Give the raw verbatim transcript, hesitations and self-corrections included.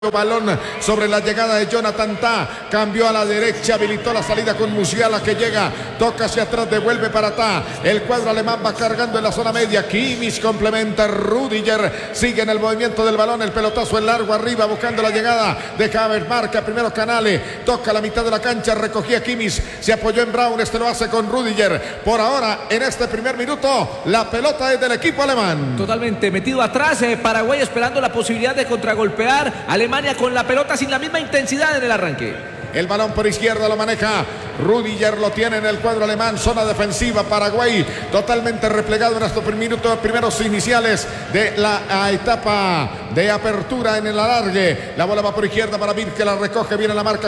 Balón sobre la llegada de Jonathan Tah, cambió a la derecha, habilitó la salida con Musiala que llega, toca hacia atrás, devuelve para Tah, el cuadro alemán va cargando en la zona media, Kimmich complementa, Rüdiger sigue en el movimiento del balón, el pelotazo en largo arriba buscando la llegada de Havertz, marca primero Canale, toca la mitad de la cancha, recogía Kimmich, se apoyó en Braun, este lo hace con Rüdiger, por ahora en este primer minuto la pelota es del equipo alemán. Totalmente metido atrás, eh, Paraguay esperando la posibilidad de contragolpear, Alemania con la pelota sin la misma intensidad en el arranque. El balón por izquierda lo maneja Rüdiger, lo tiene en el cuadro alemán, zona defensiva, Paraguay totalmente replegado en estos minutos primeros iniciales de la etapa de apertura en el alargue. La bola va por izquierda para Vir, que la recoge, viene la marca